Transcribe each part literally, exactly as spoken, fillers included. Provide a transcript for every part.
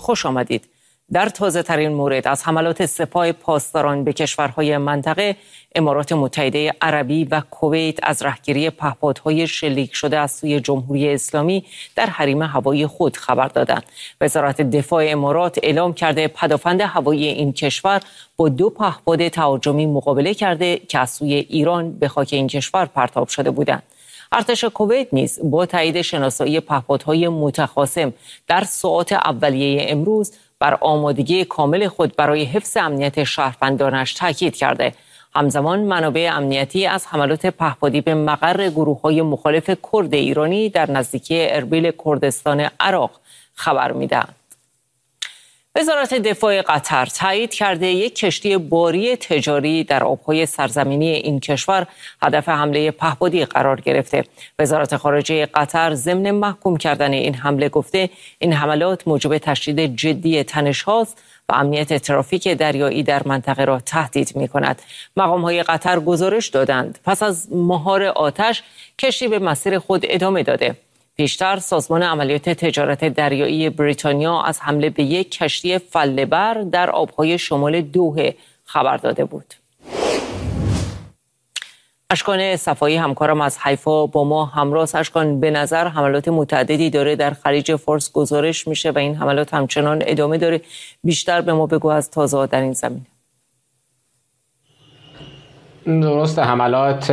خوش آمدید. در تازه ترین مورد از حملات سپاه پاسداران به کشورهای منطقه، امارات متحده عربی و کویت از رهگیری پهپادهای شلیک شده از سوی جمهوری اسلامی در حریم هوایی خود خبر دادند. وزارت دفاع امارات اعلام کرده پدافند هوایی این کشور با دو پهپاد تهاجمی مقابله کرده که از سوی ایران به خاک این کشور پرتاب شده بودند. ارتش کویت نیز با تایید شناسایی پهپادهای متخاصم در ساعات اولیه امروز بر آمادگی کامل خود برای حفظ امنیت شهروندانش تاکید کرده. همزمان منابع امنیتی از حملات پهپادی به مقر گروه‌های مخالف کرد ایرانی در نزدیکی اربیل کردستان عراق خبر می‌دهند. وزارت دفاع قطر تایید کرده یک کشتی باری تجاری در آبهای سرزمینی این کشور هدف حمله پهپادی قرار گرفته. وزارت خارجه قطر ضمن محکوم کردن این حمله گفته این حملات موجب تشدید جدی تنش‌هاست و امنیت ترافیک دریایی در منطقه را تهدید می‌کند. مقام‌های قطر گزارش دادند پس از مهار آتش کشتی به مسیر خود ادامه داده. پیشتر سازمان عملیات تجارت دریایی بریتانیا از حمله به یک کشتی فله‌بر در آبهای شمال دوحه خبر داده بود. اشکان صفایی همکارم از حیفا با ما همراه. اشکان، به نظر حملات متعددی داره در خلیج فارس گزارش میشه و این حملات همچنان ادامه داره. بیشتر به ما بگو از تازه‌ها در این زمینه. درست، حملات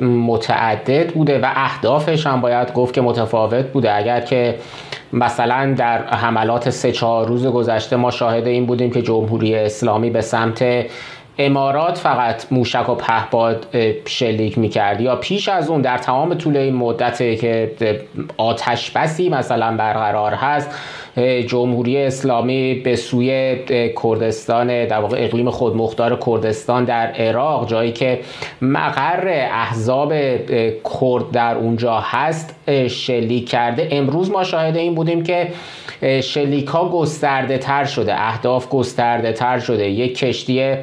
متعدد بوده و اهدافش هم باید گفت که متفاوت بوده. اگر که مثلا در حملات سه چهار روز گذشته ما شاهد این بودیم که جمهوری اسلامی به سمت امارات فقط موشک و پهپاد شلیک می‌کرد، یا پیش از اون در تمام طول این مدت که آتش بسی مثلا برقرار هست، جمهوری اسلامی به سوی کردستان، در واقع اقلیم خودمختار کردستان در عراق، جایی که مقر احزاب کرد در اونجا هست، شلیک کرده. امروز ما شاهد این بودیم که شلیک ها گسترده تر شده، اهداف گسترده تر شده. یک کشتی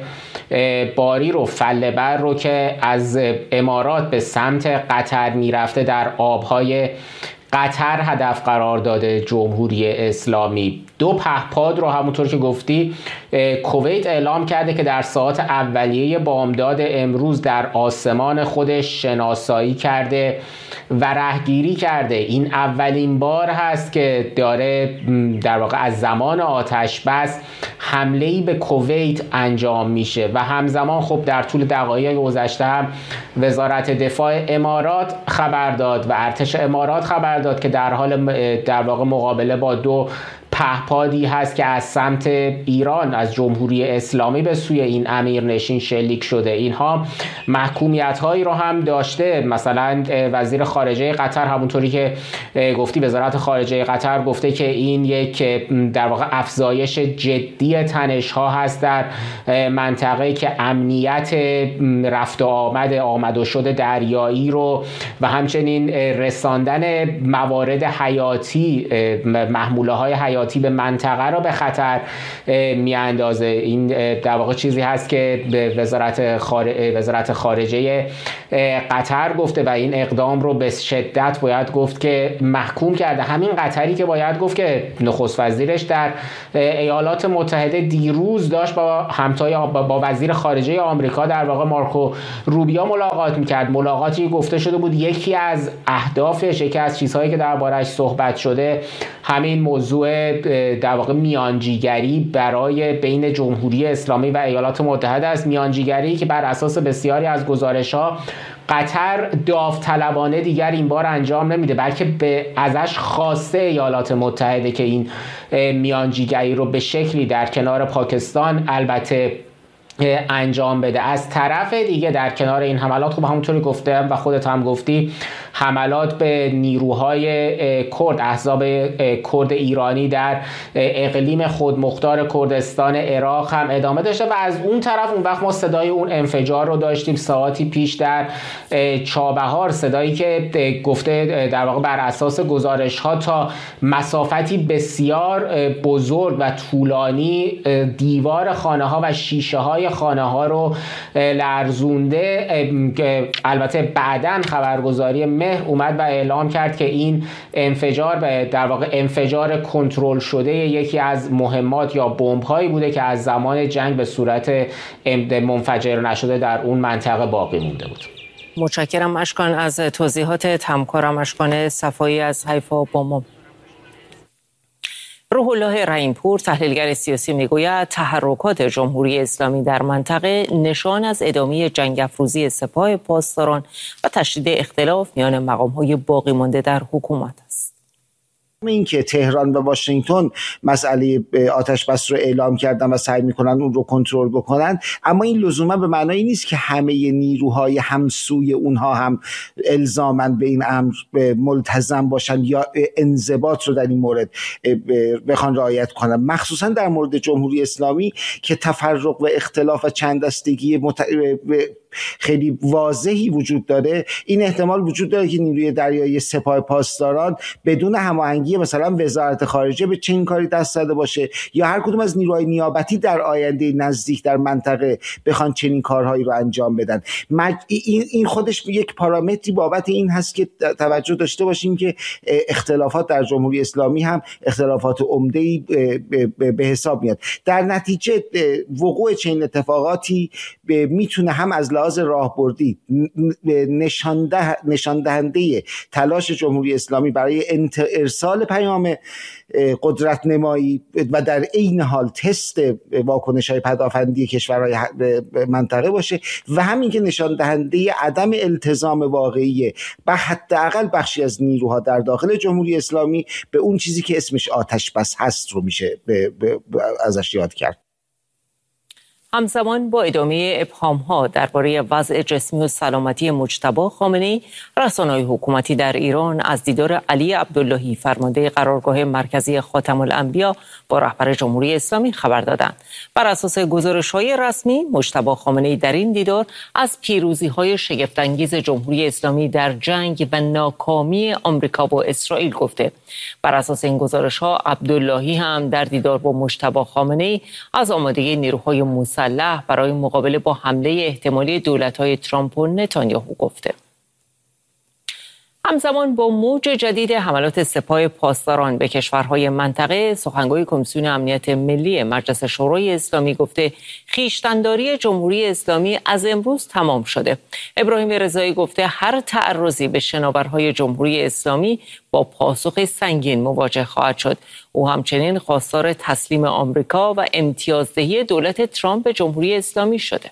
باری رو، فله‌بر رو که از امارات به سمت قطر میرفته در آبهای قطر هدف قرار داده جمهوری اسلامی. دو پهپاد رو همونطور که گفتی کویت اعلام کرده که در ساعات اولیه بامداد امروز در آسمان خودش شناسایی کرده و رهگیری کرده. این اولین بار هست که داره در واقع از زمان آتش بس حمله‌ای به کویت انجام میشه و همزمان خب در طول دقایق گذشته هم وزارت دفاع امارات خبر داد و ارتش امارات خبر داد که در حال در واقع مقابله با دو پهپادی هست که از سمت ایران، از جمهوری اسلامی به سوی این امیرنشین شلیک شده. اینها محکومیت هایی رو هم داشته. مثلا وزیر خارجه قطر همونطوری که گفتی، وزارت خارجه قطر گفته که این یک در واقع افزایش جدی تنش ها هست در منطقه که امنیت رفت و آمد آمد و شد دریایی رو و همچنین رساندن موارد حیاتی، محموله های حیاتی به منطقه را به خطر میاندازه. این در واقع چیزی هست که به وزارت خارجه وزارت خارجه قطر گفته و این اقدام رو به شدت باید گفت که محکوم کرده. همین قطری که باید گفت که نخست وزیرش در ایالات متحده دیروز داشت با همتای با وزیر خارجه آمریکا در واقع مارکو روبیا ملاقات میکرد. ملاقاتی گفته شده بود یکی از اهدافش، یکی از چیزهایی که درباره‌اش صحبت شده همین موضوع در واقع میانجیگری برای بین جمهوری اسلامی و ایالات متحده است. میانجیگری که بر اساس بسیاری از گزارش‌ها قطر داوطلبانه دیگر این بار انجام نمیده، بلکه به ازش خواسته ایالات متحده که این میانجیگری رو به شکلی در کنار پاکستان البته انجام بده. از طرف دیگه در کنار این حملات، خب همونطوری گفتم و خودت هم گفتی، حملات به نیروهای کرد، احزاب کرد ایرانی در اقلیم خودمختار کردستان عراق هم ادامه داشته و از اون طرف اون وقت ما صدای اون انفجار رو داشتیم ساعتی پیش در چابهار، صدایی که گفته در واقع بر اساس گزارش ها تا مسافتی بسیار بزرگ و طولانی دیوار خانه ها و شیشه های خانه ها رو لرزونده. البته بعداً خبرگزاری مهر اومد و اعلام کرد که این انفجار به در واقع انفجار کنترل شده یکی از مهمات یا بمب‌هایی بوده که از زمان جنگ به صورت منفجر نشده در اون منطقه باقی مونده بود. متشکرم اشکان از توضیحات همکارم اشکان صفایی از حیفا با ما. روح الله رحیم‌پور تحلیلگر سیاسی میگوید تحرکات جمهوری اسلامی در منطقه نشان از ادامه جنگ افروزی سپاه پاسداران و تشدید اختلاف میان مقام‌های باقی مانده در حکومت است. این که تهران و واشنگتن مسئله آتش بس رو اعلام کردن و سعی میکنن اون رو کنترل بکنن، اما این لزوما به معنای نیست که همه نیروهای همسوی اونها هم الزاماً به این امر ملتزم باشن یا انضباط رو در این مورد بخوان رعایت کنن، مخصوصا در مورد جمهوری اسلامی که تفرق و اختلاف و چند دستگی مت... خیلی واضحی وجود داره. این احتمال وجود داره که نیروی دریایی سپاه پاسداران بدون هماهنگی مثلا وزارت خارجه به چنین کاری دست زده باشه یا هر کدوم از نیروهای نیابتی در آینده نزدیک در منطقه بخوان چنین کارهایی رو انجام بدن. این خودش یک پارامتری بابت این هست که توجه داشته باشیم که اختلافات در جمهوری اسلامی هم اختلافات عمده‌ای به حساب میاد. در نتیجه وقوع چنین اتفاقاتی میتونه هم از لحاظ راهبردی نشان دهنده تلاش جمهوری اسلامی برای ارسال پیام قدرت نمایی و در عین حال تست واکنش‌های پدافندی کشورهای منطقه باشه و همین که نشان دهنده عدم التزام واقعی و حداقل بخشی از نیروها در داخل جمهوری اسلامی به اون چیزی که اسمش آتش بس هست رو میشه ازش یاد کرد. همزمان با ادامه ابهام‌ها درباره وضع جسمی و سلامتی مجتبی خامنه‌ای، رسانه‌های حکومتی در ایران از دیدار علی عبداللهی فرمانده قرارگاه مرکزی خاتم الانبیا با رهبر جمهوری اسلامی خبر دادند. بر اساس گزارش‌های رسمی، مجتبی خامنه‌ای در این دیدار از پیروزی‌های شگفت‌انگیز جمهوری اسلامی در جنگ و ناکامی آمریکا با اسرائیل گفته. بر اساس این گزارش‌ها، عبداللهی هم در دیدار با مجتبی خامنه‌ای از آمادگی نیروهای مسلح برای مقابله با حمله احتمالی دولت‌های ترامپ و نتانیاهو گفته. همزمان با موج جدید حملات سپاه پاسداران به کشورهای منطقه، سخنگوی کمیسیون امنیت ملی مجلس شورای اسلامی گفته خویشتن‌داری جمهوری اسلامی از امروز تمام شده. ابراهیم رضایی گفته هر تعرضی به شناورهای جمهوری اسلامی با پاسخ سنگین مواجه خواهد شد. او همچنین خواستار تسلیم آمریکا و امتیازدهی دولت ترامپ به جمهوری اسلامی شده.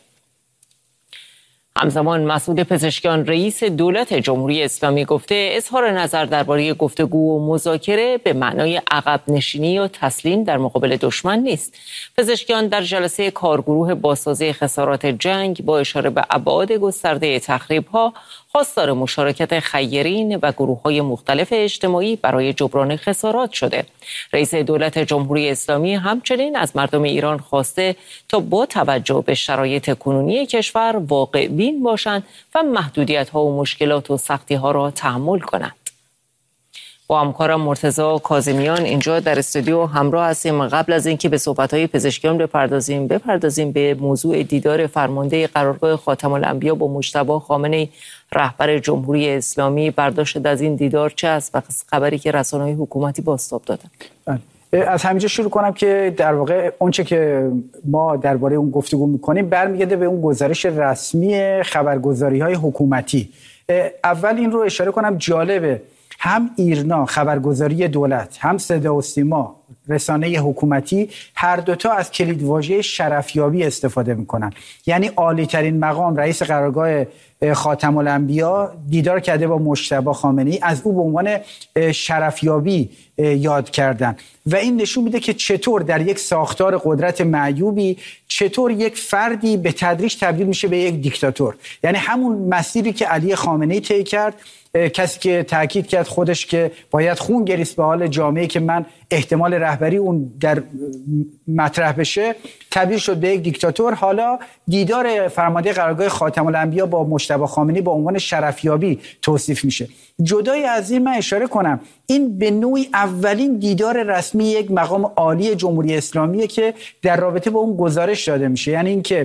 همزمان مسئول پزشکیان رئیس دولت جمهوری اسلامی گفته اظهار نظر درباره گفتگو و مذاکره به معنای عقب نشینی یا تسلیم در مقابل دشمن نیست. پزشکیان در جلسه کارگروه بازسازی خسارات جنگ با اشاره به ابعاد گسترده تخریب‌ها خواستار مشارکت خیرین و گروه‌های مختلف اجتماعی برای جبران خسارات شده. رئیس دولت جمهوری اسلامی همچنین از مردم ایران خواسته تا با توجه به شرایط کنونی کشور واقع بین باشند و محدودیت‌ها و مشکلات و سختی‌ها را تحمل کنند. با همکارم مرتضی کاظمیان اینجا در استودیو همراه هستیم. قبل از اینکه به صحبت‌های پزشکیان بپردازیم بپردازیم به موضوع دیدار فرمانده قرارگاه خاتم الانبیا با مجتبی خامنه‌ای رهبر جمهوری اسلامی. برداشت از این دیدار چه است و خبری که رسانه‌های حکومتی بازتاب دادن؟ از همینجا شروع کنم که در واقع اونچه که ما درباره اون گفتگو می‌کنیم برمیگرده به اون گزارش رسمی خبرگزاری‌های حکومتی. اول این رو اشاره کنم جالبه، هم ایرنا خبرگزاری دولت، هم صدا و سیما رسانه حکومتی، هر دوتا از کلیدواژه شرفیابی استفاده میکنن. یعنی عالی ترین مقام رئیس قرارگاه خاتم الانبیا دیدار کرده با مجتبی خامنه‌ای، از او به عنوان شرفیابی یاد کردن و این نشون میده که چطور در یک ساختار قدرت معیوبی چطور یک فردی به تدریج تبدیل میشه به یک دیکتاتور. یعنی همون مسیری که علی خامنه‌ای طی کرد، کسی که تاکید کرد خودش که باید خون گریست به حال جامعه‌ای که من احتمال رهبری اون در مطرح بشه، تبدیل شد به یک دیکتاتور. حالا دیدار فرمانده قرارگاه خاتم الانبیا با مجتبی خامنه‌ای با عنوان شرفیابی توصیف میشه. جدای از این من اشاره کنم این به نوعی اولین دیدار رسمی یک مقام عالی جمهوری اسلامیه که در رابطه با اون گزارش داده میشه، یعنی اینکه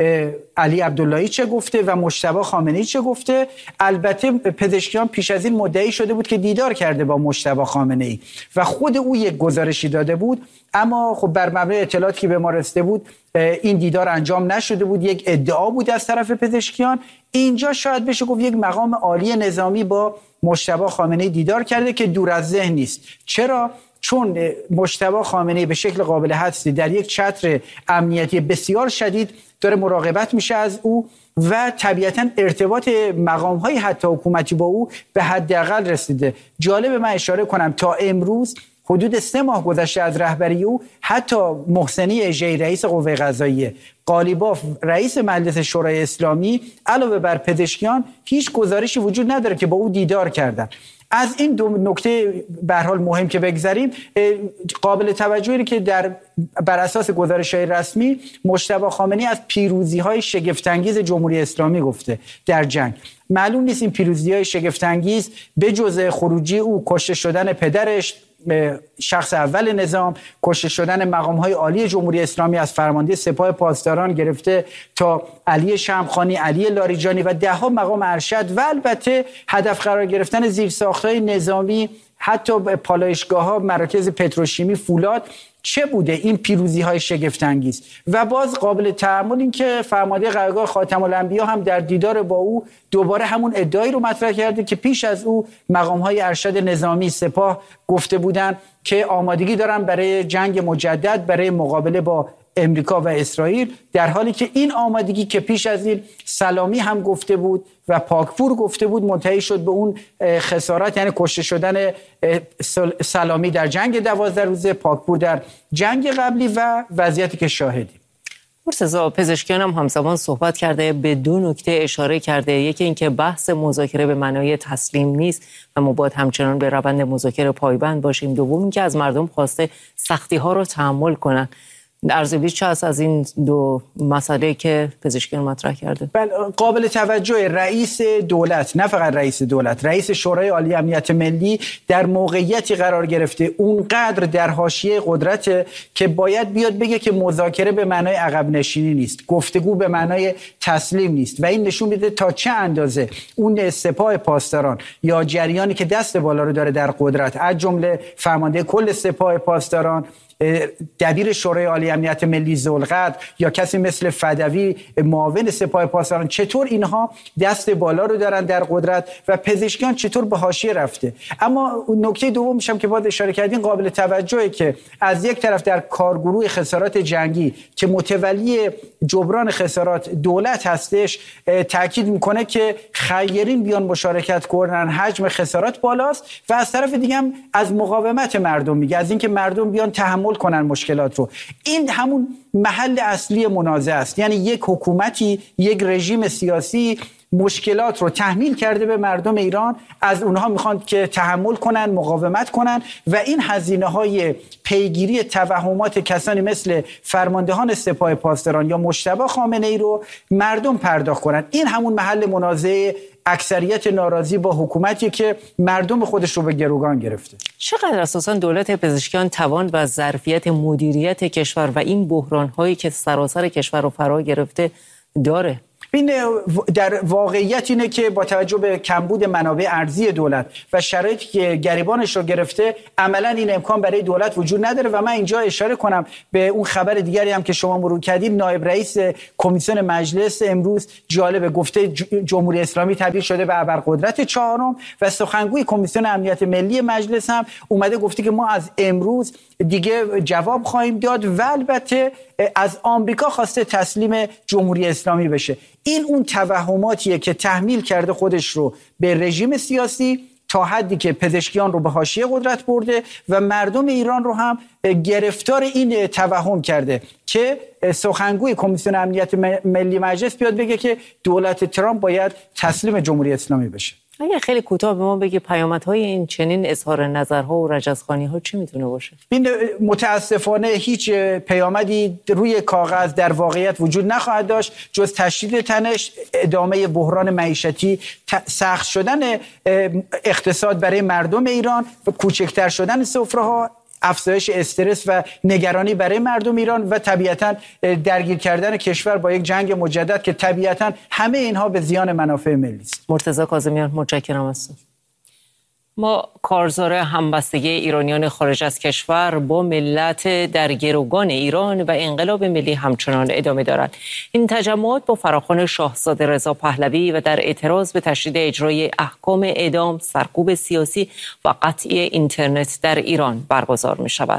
علی عبداللهی چه گفته و مجتبی خامنه‌ای چه گفته. البته پزشکیان پیش از این مدعی شده بود که دیدار کرده با مجتبی خامنه‌ای و خود او یک گزارشی داده بود، اما خب بر مبنای اطلاعاتی که به ما رسیده بود این دیدار انجام نشده بود، یک ادعا بود از طرف پزشکیان. اینجا شاید بشه گفت یک مقام عالی نظامی با مجتبی خامنه‌ای دیدار کرده که دور از ذهن نیست. چرا؟ چون مجتبی خامنه‌ای به شکل قابل حدسی در یک چتر امنیتی بسیار شدید داره مراقبت میشه از او و طبیعتاً ارتباط مقام‌های حتی حکومتی با او به حداقل رسیده. جالب من اشاره کنم تا امروز حدود سه ماه گذشته از رهبری او حتی محسنی اژه‌ای رئیس قوه قضاییه، قالیباف رئیس مجلس شورای اسلامی علاوه بر پزشکیان هیچ گزارشی وجود نداره که با او دیدار کردن. از این دو نکته به هر حال مهم که بگذریم، قابل توجهی که در بر اساس گزارش‌های رسمی مجتبی خامنه‌ای از پیروزی‌های شگفت‌انگیز جمهوری اسلامی گفته در جنگ. معلوم نیست این پیروزی‌های شگفت‌انگیز به جز خروجی او، کشته شدن پدرش شخص اول نظام، کشته شدن مقام‌های عالی جمهوری اسلامی از فرمانده سپاه پاسداران گرفته تا علی شمخانی، علی لاریجانی و ده‌ها مقام ارشد و البته هدف قرار گرفتن زیرساخت‌های نظامی، حتی پالایشگاه‌ها، مراکز پتروشیمی، فولاد، چه بوده این پیروزی‌های شگفت‌انگیز. و باز قابل تأمل این که فرمانده قرارگاه خاتم الانبیا هم در دیدار با او دوباره همون ادعایی رو مطرح کرده که پیش از او مقام‌های ارشد نظامی سپاه گفته بودند که آمادگی دارن برای جنگ مجدد، برای مقابله با امریکا و اسرائیل، در حالی که این آمادگی که پیش از این سلامی هم گفته بود و پاکپور گفته بود منتهی شد به اون خسارات، یعنی کشته شدن سلامی در جنگ دوازده روزه، پاکپور در جنگ قبلی و وضعیتی که شاهدیم. مرتضی، پزشکیان هم همزمان صحبت کرده، به دو نکته اشاره کرده. یکی اینکه بحث مذاکره به معنای تسلیم نیست و ما باید همچنان به روند مذاکره پایبند باشیم. دوم اینکه از مردم خواسته سختی ها رو تحمل کنن. ارزیابی چه هست از این دو مسئله که پزشکیان مطرح کرده؟ بله، قابل توجه رئیس دولت، نه فقط رئیس دولت، رئیس شورای عالی امنیت ملی در موقعیتی قرار گرفته اونقدر در حاشیه قدرت که باید بیاد بگه که مذاکره به معنای عقب نشینی نیست، گفتگو به معنای تسلیم نیست و این نشون میده تا چه اندازه اون سپاه پاسداران یا جریانی که دست بالا رو داره در قدرت، از جمله فرمانده کل سپاه پاسداران، دبیر شورای عالی امنیت ملی ذوالقدر یا کسی مثل فدوی معاون سپاه پاسداران، چطور اینها دست بالا رو دارن در قدرت و پزشکیان چطور به حاشیه رفته. اما نکته دوم میشم که باید اشاره کردین، قابل توجهه که از یک طرف در کارگروه خسارات جنگی که متولی جبران خسارات دولت هستش تاکید میکنه که خیرین بیان مشارکت کنن، حجم خسارات بالاست، و از طرف دیگه هم از مقاومت مردم میگه، از اینکه مردم بیان تحمل کنن مشکلات رو. این همون محل اصلی منازعه است، یعنی یک حکومتی، یک رژیم سیاسی مشکلات رو تحمیل کرده به مردم ایران، از اونها میخوان که تحمل کنن، مقاومت کنن و این هزینه های پیگیری توهمات کسانی مثل فرماندهان سپاه پاسداران یا مجتبی خامنه‌ای رو مردم پرداخت کنن. این همون محل منازعه اکثریت ناراضی با حکومتی که مردم خودش رو به گروگان گرفته. چقدر اساساً دولت پزشکیان توان و ظرفیت مدیریت کشور و این بحران‌هایی که سراسر کشور رو فرا گرفته داره؟ این در واقعیت اینه که با توجه به کمبود منابع ارزی دولت و شرایطی که گریبانش رو گرفته، عملا این امکان برای دولت وجود نداره. و من اینجا اشاره کنم به اون خبر دیگری هم که شما مرور کردین، نایب رئیس کمیسیون مجلس امروز جالب گفته جمهوری اسلامی تبدیل شده به ابرقدرت چهارم و سخنگوی کمیسیون امنیت ملی مجلس هم اومده گفته که ما از امروز دیگه جواب خواهیم داد و البته از آمریکا خواسته تسلیم جمهوری اسلامی بشه. این اون توهماتیه که تحمیل کرده خودش رو به رژیم سیاسی تا حدی که پزشکیان رو به حاشیه قدرت برده و مردم ایران رو هم گرفتار این توهم کرده که سخنگوی کمیسیون امنیت ملی مجلس بیاد بگه که دولت ترامپ باید تسلیم جمهوری اسلامی بشه. اگه خیلی کوتاه به ما بگی پیامدهای این چنین اظهار نظرها و رجزخوانی‌ها چی میتونه باشه؟ این متاسفانه هیچ پیامدی روی کاغذ در واقعیت وجود نخواهد داشت جز تشدید تنش، ادامه بحران معیشتی، سخت شدن اقتصاد برای مردم ایران و کوچکتر شدن سفره‌ها، افزایش استرس و نگرانی برای مردم ایران و طبیعتاً درگیر کردن کشور با یک جنگ مجدد که طبیعتاً همه اینها به زیان منافع ملی است. مرتضی کاظمیان، متشکرم از تو. ما کارزار همبستگی ایرانیان خارج از کشور با ملت در گروگان ایران و انقلاب ملی همچنان ادامه دارد. این تجمعات با فراخوان شاهزاده رضا پهلوی و در اعتراض به تشدید اجرای احکام اعدام، سرکوب سیاسی و قطعی اینترنت در ایران برگزار می شود.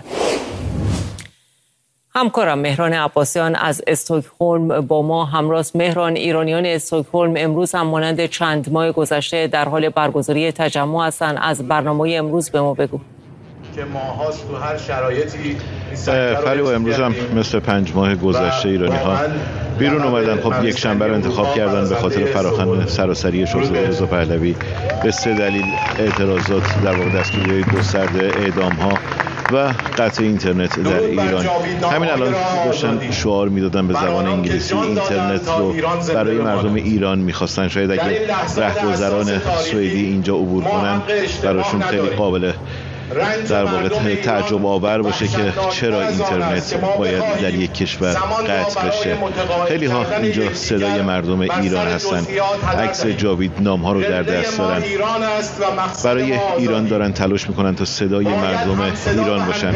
همکارم مهران عباسیان از استکهلم با ما همراه است. مهران، ایرانیان استکهلم امروز هم مانند چند ماه گذشته در حال برگزاری تجمع هستند. از برنامه امروز به ما بگو. که ماهاست تو هر شرایطی فریبا امروز هم مثل پنج ماه گذشته ایرانی ها بیرون اومدن. خب یک شنبه رو انتخاب کردن به خاطر فراخوان سراسری شاهزاده رضا پهلوی به سه دلیل: اعتراضات در واقع دستوری گسترده، اعدام ها و قطع اینترنت در ایران. همین الان داشتن شعار میدادن به زبان انگلیسی اینترنت رو برای مردم ایران میخواستن. شاید اگه رهگذران سوئدی اینجا عبور کنن براشون خیلی قابل در واقع تعجب آور باشه که چرا اینترنت باید در یک کشور قطع بشه. خیلی ها اینجا صدای مردم ایران هستن، عکس جاوید نام ها رو در دست دارن، برای ایران دارن تلاش میکنن تا صدای مردم ایران باشن.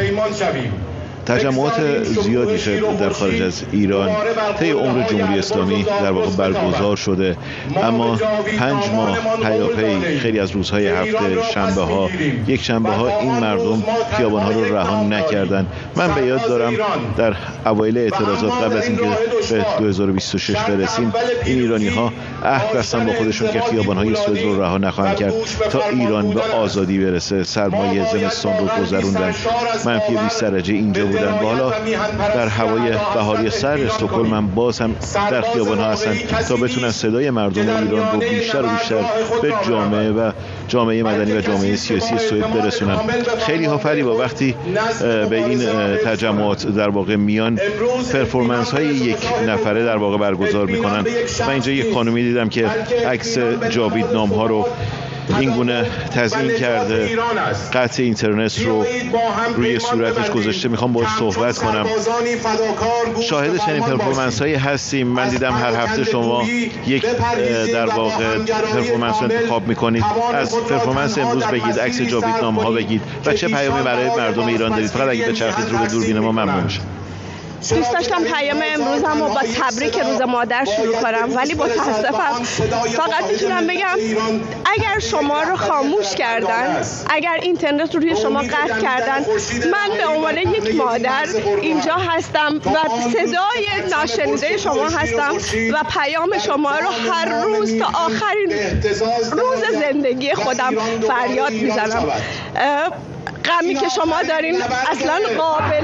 تجمعات زیادی شد در خارج از ایران طی عمر جمهوری اسلامی در واقع برگزار شده، اما پنج ماه پیاپی خیلی از روزهای هفته، شنبه ها، یک شنبه ها این مردم خیابان ها رو رها نکردن. من به یاد دارم در اوایل اعتراضات قبل از اینکه به دو هزار و بیست و شش برسیم، این ایرانی ها عهد بستن با خودشون که خیابان های سوئد رو رها نخواهند کرد تا ایران به آزادی برسه. سرمایه زمستان رو گذروندن، منفی بیست درجه اینجا بودن و حالا در هوای بهاری سر استکهلم هم باز هم در خیابان ها هستن تا بتونن صدای مردم ایران رو بیشتر و بیشتر به جامعه و جامعه مدنی و جامعه سیاسی سوئد برسونن. خیلی ها فریبا وقتی به این تجمعات در واقع میان پرفورمنس های یک نفره در واقع برگزار میکنن. من اینجا یک خانومی دیدم که عکس جاوید نام ها رو این گونه تزیین کرده، قطع اینترنت رو روی صورتش گذاشته. میخوام باهاش صحبت کنم. شاهد چنین پرفورمنس هایی هستیم. من دیدم هر هفته شما یک در واقع پرفورمنس رو انتخاب میکنید. از پرفورمنس امروز بگید، عکس جاوید نام ها بگید و چه پیامی برای مردم ایران دارید. فقط اگه بچرخید رو به دوربین ما ممنون میشم. دوست داشتم پیام امروز هم با تبریک روز مادر شروع کنم، ولی با تاسفم فقط میتونم بگم اگر شما رو خاموش کردن، اگر اینترنت رو روی شما قطع کردن، من به عنوان یک مادر اینجا هستم و صدای ناشنیده شما هستم و پیام شما رو هر روز تا آخرین روز زندگی خودم فریاد میزنم. غمی که شما دارین اصلا قابل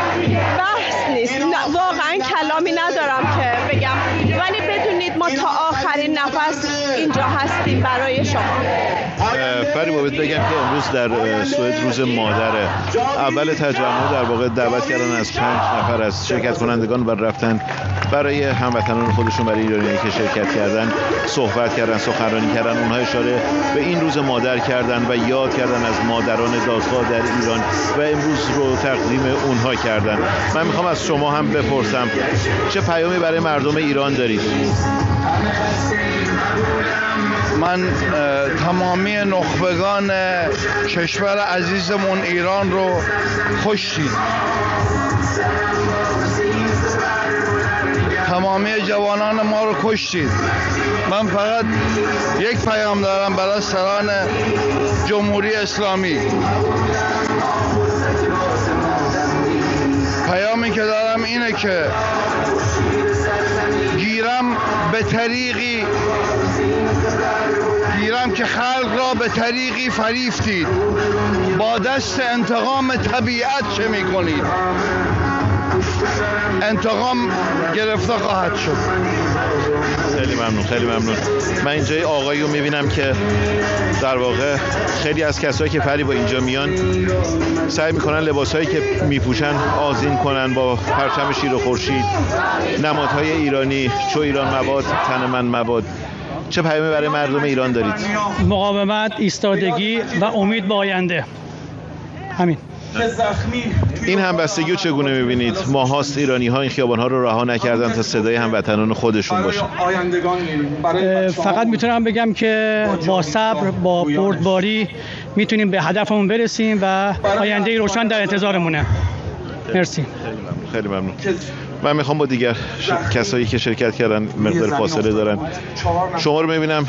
بحث نیست. واقعا کلامی ندارم که بگم، ولی بدونید ما تا آخرین نفس اینجا هستیم برای شما. فریبا بهت بگم که امروز در سوئد روز مادره. اول تجمع در واقع دعوت کردن از پنج نفر از شرکت کنندگان و رفتن برای هموطنان خودشون، برای ایرانیایی که شرکت کردن صحبت کردن، سخنرانی کردن. اونها اشاره به این روز مادر کردن و یاد کردن از مادران دادخواه در ایران و امروز رو تقدیم اونها کردن. من میخوام از شما هم بپرسم چه پیامی برای مردم ایران دارید؟ من تمامی نخبگان کشور عزیزمون ایران رو کشتید. تمامی جوانان ما رو کشتید. من فقط یک پیام دارم برای سران جمهوری اسلامی. پیامی که دارم اینه که گیرم به طریقی گیرم که خلق را به طریقی فریفتید. با دست انتقام طبیعت چه میکنید؟ انتقام گرفته خواهد شد. خیلی ممنون، خیلی ممنون. من اینجا آقایی رو میبینم که در واقع خیلی از کسایی که فری با اینجا میان سعی میکنن لباسهایی که میپوشن آذین کنن با پرچم شیر و خورشید، نمادهای ایرانی، چو ایران مباد تن من مباد. چه پیامی برای مردم ایران دارید؟ مقاومت، ایستادگی و امید به آینده. همین. این همبستگی رو چگونه می‌بینید؟ ماهاست ایرانی ها این خیابان ها رو رها نکردن تا صدای هموطنان خودشون باشه. فقط میتونم بگم که با صبر، با بردباری میتونیم به هدفمون برسیم و آینده روشن در انتظارمونه. مرسی. خیلی ممنون. من میخوام با دیگر ش... کسایی که شرکت کردن مقدار فاصله دارن. شما رو میبینم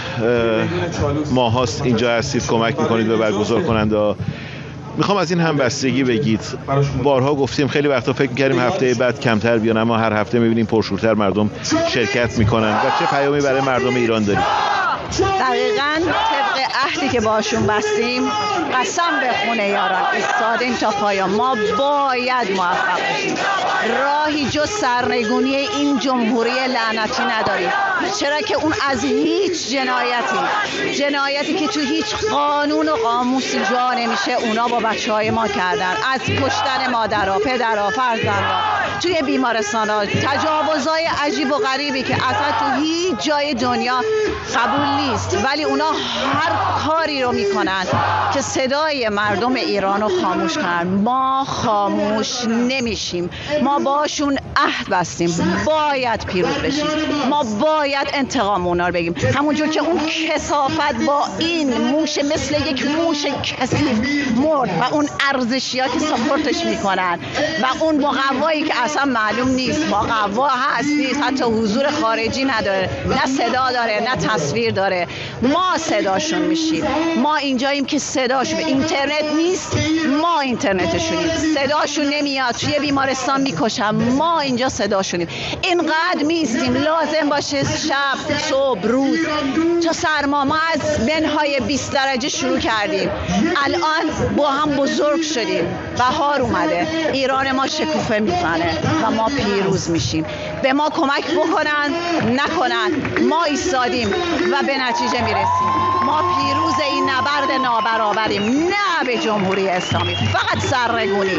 ماهاست اینجا هستید، کمک میکنید به برگزار کننده. میخوام از این همبستگی بگید. بارها گفتیم، خیلی وقتا فکر میکردیم هفته بعد کمتر بیان، اما هر هفته میبینیم پرشورتر مردم شرکت میکنن. و چه پیامی برای مردم ایران دارید؟ دقیقاً طبق عهدی که باشون بستیم، قسم به خونه یاران ایستادیم تا پایان. ما باید موفق بشیم. راهی جز سرنگونی این جمهوری لعنتی نداریم، چرا که اون از هیچ جنایتی جنایتی که تو هیچ قانون و قاموس جا نمیشه اونا با بچهای ما کردن. از کشتن مادرها، پدرها، فرزندها توی بیمارستان‌ها، تجاوزهای عجیب و غریبی که اصلا تو هیچ جای دنیا قبول نیست، ولی اونا هر کاری رو میکنن که صدای مردم ایران رو خاموش کنن. ما خاموش نمیشیم. ما باشون عهد بستیم، باید پیروز بشیم. ما باید انتقام اونا رو بگیم، همونجور که اون کثافت با این موش مثل یک موش کثیف مرد و اون ارزشی ها که ساپورتش میکنن و اون مقوایی که اصلا معلوم نیست مقوا هست نیست، حتی حضور خارجی نداره، نه صدا داره نه تصویر داره. ما صداشون میشیم. ما اینجاییم که صداشون، اینترنت نیست ما اینترنتشونیم. صداشون نمیاد، توی بیمارستان میکشن، ما اینجا صداشونیم. اینقدر میستیم لازم باشه شب، صبح، روز تا سرما. ما از منهای بیست درجه شروع کردیم، الان با هم بزرگ شدیم، بهار اومده، ایران ما شکوفه میزنه و ما پیروز میشیم. به ما کمک بکنن نکنن، ما ایستادیم و به نتیجه میرسیم. ما پیروز این نبرد نابرابریم، نه به جمهوری اسلامی، فقط سرنگونی.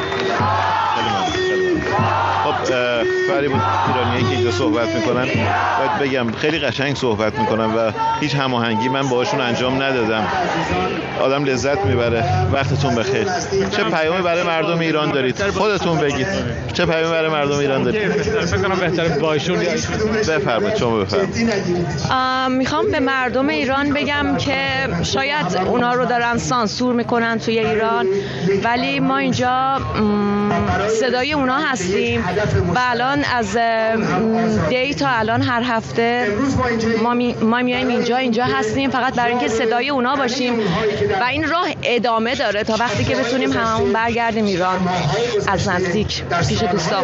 خب برای ایرانیایی که اینجا صحبت میکنن باید بگم خیلی قشنگ صحبت میکنن و هیچ هماهنگی من باهاشون انجام ندادم. آدم لذت میبره. وقتتون بخیر. چه پیامی برای مردم ایران دارید؟ خودتون بگید. چه پیامی برای مردم ایران دارید؟ فکر کنم بهتره باشون بفرمایید. شما بفرمایید. میخوام به مردم ایران بگم که شاید اونا رو دارن سانسور میکنن توی ایران، ولی ما اینجا صدای اونا هستیم و الان از دی تا الان هر هفته ما, می، ما میایم اینجا اینجا هستیم فقط برای اینکه صدای اونا باشیم و این راه ادامه داره تا وقتی که بتونیم هممون برگردیم ایران از نزدیک پیش دوستان.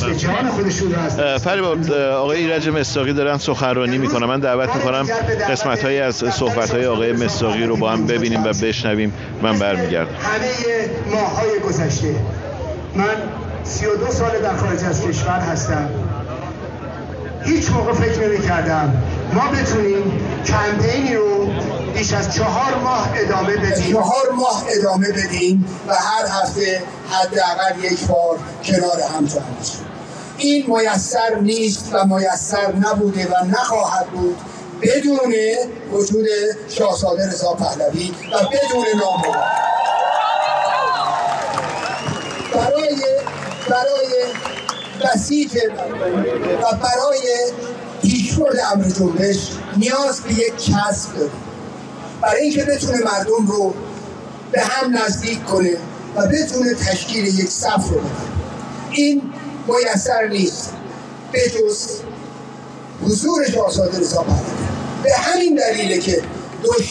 فریبا، آقای ایرج مصداقی دارن سخنرانی میکنن. من دعوت میکنم قسمت‌هایی از صحبت‌های آقای مصداقی رو با هم ببینیم و بشنویم. من برمیگردم. همه ماه‌های گذشته من سی و دو سال در خارج از کشور هستم. هیچ موقع فکر نمی کردم ما بتونیم کمپینی رو بیش از چهار ماه ادامه بدیم چهار ماه ادامه بدیم و هر هفته حداقل یک بار کنار هم جمع بشیم. این میسر نیست و میسر نبوده و نخواهد بود بدون وجود شاهزاده رضا پهلوی و بدون نام برای برای بسیط و برای پیشبرد امر جنبش نیاز به یک کسب داریم، برای اینکه بتونه مردم رو به هم نزدیک کنه و بتونه تشکیل یک صف رو بده. این میسر نیست به جز حضور شاهزاده رضا پهلوی. به همین دلیله که